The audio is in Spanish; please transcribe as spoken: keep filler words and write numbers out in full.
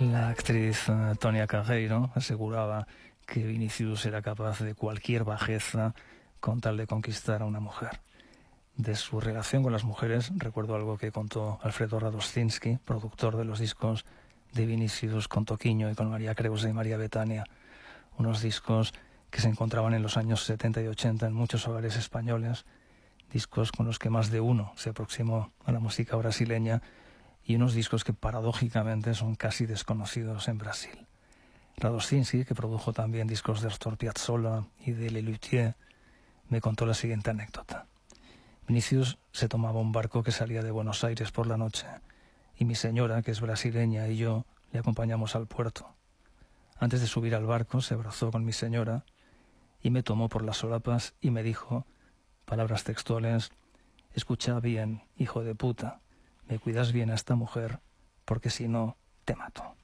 La actriz uh, Tonia Carreiro aseguraba que Vinicius era capaz de cualquier bajeza con tal de conquistar a una mujer. De su relación con las mujeres recuerdo algo que contó Alfredo Radostinsky, productor de los discos de Vinicius con Toquinho y con María Creus y María Betania, unos discos que se encontraban en los años setenta y ochenta en muchos hogares españoles, discos con los que más de uno se aproximó a la música brasileña y unos discos que paradójicamente son casi desconocidos en Brasil. Radostinsky, que produjo también discos de Astor Piazzolla y de Lelutier, me contó la siguiente anécdota. Vinicius se tomaba un barco que salía de Buenos Aires por la noche y mi señora, que es brasileña, y yo le acompañamos al puerto. Antes de subir al barco se abrazó con mi señora y me tomó por las solapas y me dijo, palabras textuales, escucha bien, hijo de puta, me cuidas bien a esta mujer porque si no, te mato.